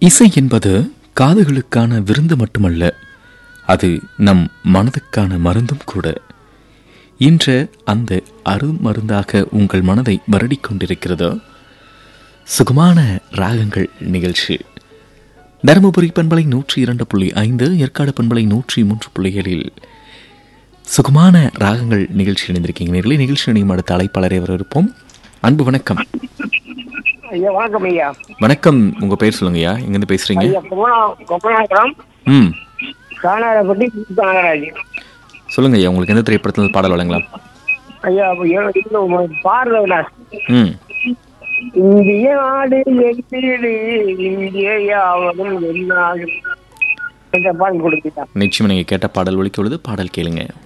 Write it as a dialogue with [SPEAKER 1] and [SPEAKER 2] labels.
[SPEAKER 1] இசை என்பது காதுகளுக்கான விருந்து மட்டுமல்ல, அது நம் மனதுக்கான மருந்தும் கூட. இன்று அந்த அருமருந்தாக உங்கள் மனதை வருடிக் கொண்டிருக்கிறதோ சுகமான ராகங்கள் நிகழ்ச்சி. தருமபுரி பண்பலை 102.5, ஏற்காடு பண்பலை 103.7 சுகமான ராகங்கள் நிகழ்ச்சி இணைந்திருக்கீங்க. நேரில் நிகழ்ச்சி இணையும் அடுத்த அழைப்பாளரை வரவிருப்போம். அன்பு வணக்கம்.
[SPEAKER 2] ஐயா வணக்கம் ஐயா.
[SPEAKER 1] வணக்கம், உங்க பேர் சொல்லுங்க ஐயா, எங்கிருந்து பேசுறீங்க?
[SPEAKER 2] கானாரப்பட்டி கானராஜ்.
[SPEAKER 1] சொல்லுங்க ஐயா, உங்களுக்கு எந்த திரைப்படத்தில் பாடல் வழங்கலாம்?
[SPEAKER 2] ஐயா பாரத இந்திய நாடு இந்தியாவதும் என்னாகும் பாடல் கொடுத்துட்டா.
[SPEAKER 1] நிச்சயம் நீங்க கேட்ட பாடல் ஒலிக்க உள்ளது. பாடல் கேளுங்க.